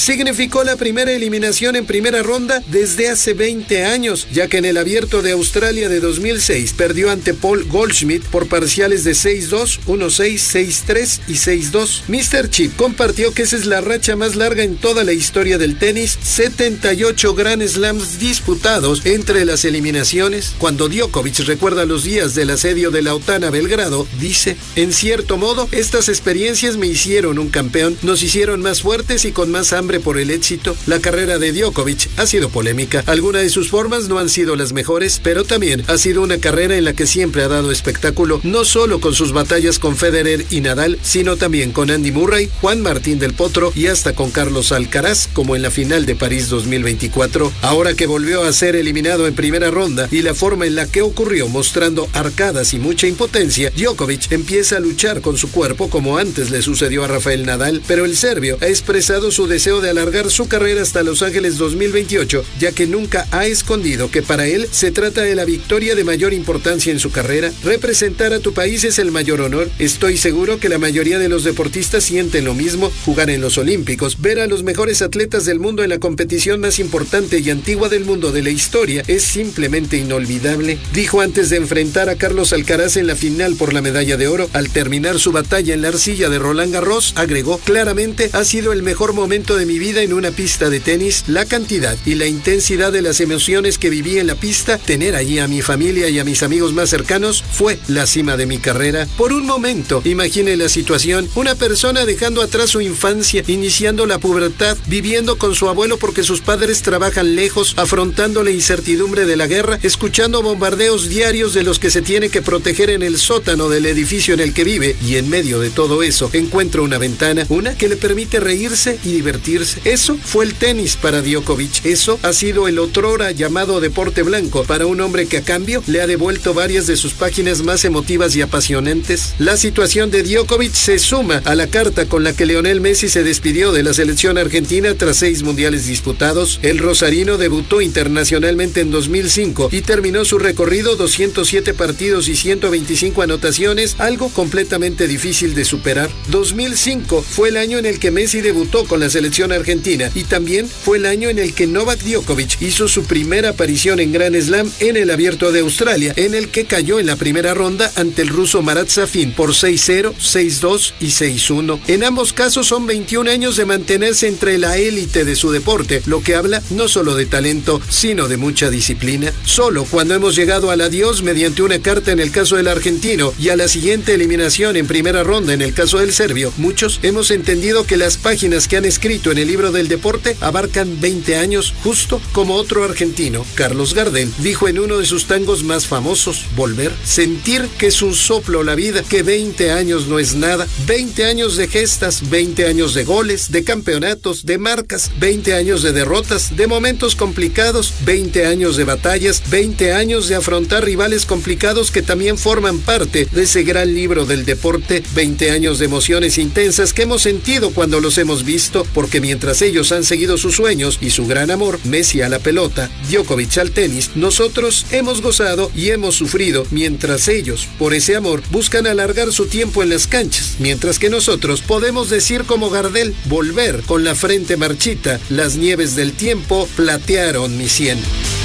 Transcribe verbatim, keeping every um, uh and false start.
significó la primera eliminación en primera ronda desde hace veinte años, ya que en el Abierto de Australia de dos mil seis perdió ante Paul Goldschmidt por parciales de seis dos, uno seis, seis tres y seis dos. míster Chip compartió que esa es la racha más larga en toda la historia del tenis, setenta y ocho Grand Slams disputados entre las eliminaciones. Cuando Djokovic recuerda los días del asedio de la OTAN a Belgrado, dice: en cierto modo, estas experiencias me hicieron un campeón, nos hicieron más fuertes y con más hambre por el éxito. La carrera de Djokovic ha sido polémica, algunas de sus formas no han sido las mejores, pero también ha sido una carrera en la que siempre ha dado espectáculo, no solo con sus batallas con Federer y Nadal, sino también con Andy Murray, Juan Martín del Potro y hasta con Carlos Alcaraz, como en la final de París dos mil veinticuatro. Ahora que volvió a ser eliminado en primera ronda y la forma en la que ocurrió mostrando arcadas y mucha impotencia, Djokovic empieza a luchar con su cuerpo como antes le sucedió a Rafael Nadal, pero el serbio ha expresado su deseo de alargar su carrera hasta Los Ángeles dos mil veintiocho, ya que nunca ha escondido que para él se trata de la victoria de mayor importancia en su carrera. Representar a tu país es el mayor honor. Estoy seguro que la mayoría de los deportistas sienten lo mismo. Jugar en los Olímpicos, ver a los mejores atletas del mundo en la competición más importante y antigua del mundo de la historia es simplemente inolvidable, dijo antes de enfrentar a Carlos Alcaraz en la final por la medalla de oro. Al terminar su batalla en la arcilla de Roland Garros, agregó: claramente ha sido el mejor momento de mi vida en una pista de tenis. La cantidad y la intensidad de las emociones que viví en la pista, tener allí a mi familia y a mis amigos más cercanos, fue la cima de mi carrera. Por un momento, imagine la situación: una persona dejando atrás su infancia, iniciando la pubertad, viviendo con su abuelo porque sus padres trabajan lejos, afrontando la incertidumbre de la guerra, escuchando bombardeos diarios de los que se tiene que proteger en el sótano del edificio en el que vive, y en medio de todo eso encuentra una ventana, una que le permite reírse y divertirse. Eso fue el tenis para Djokovic. Eso ha sido el otrora llamado deporte blanco para un hombre que a cambio le ha devuelto varias de sus páginas más emotivas y apasionantes. La situación de Djokovic se suma a la carta con la que Lionel Messi se despidió de la selección argentina tras seis mundiales disputados. El rosarino debutó internacionalmente en dos mil cinco y terminó su recorrido doscientos siete partidos y ciento veinticinco anotaciones, algo completamente difícil de superar. dos mil cinco fue el año en el que Messi debutó con la selección argentina y también fue el año en el que Novak Djokovic hizo su primera aparición en Grand Slam en el Abierto de Australia, en el que cayó en la primera ronda ante el ruso Marat Safin por seis cero, seis dos y seis uno. En ambos casos son veintiún años de mantenerse entre la élite de su deporte, lo que habla no solo de talento, sino de mucha disciplina. Solo cuando hemos llegado al adiós mediante una carta en el caso del argentino y a la siguiente eliminación en primera ronda en el caso del serbio, muchos hemos entendido que las páginas que han escrito en el libro del deporte abarcan veinte años, justo como otro argentino, Carlos Gardel, dijo en uno de sus tangos más famosos, Volver: sentir que es un soplo la vida, que veinte años no es nada, veinte años de gestas, veinte años de goles, de campeonatos, de marcas, veinte años de derrotas, de momentos complicados, veinte años de batallas, veinte años de afrontar rivales complicados que también forman parte de ese gran libro del deporte, veinte años de emociones intensas que hemos sentido cuando los hemos visto, porque mientras ellos han seguido sus sueños y su gran amor, Messi a la pelota, Djokovic al tenis, nosotros hemos gozado y hemos sufrido, mientras ellos, por ese amor, buscan alargar su tiempo en las canchas, mientras que nosotros podemos decir como Gardel: volver con la frente marchita, las nieves del tiempo platearon mi sien.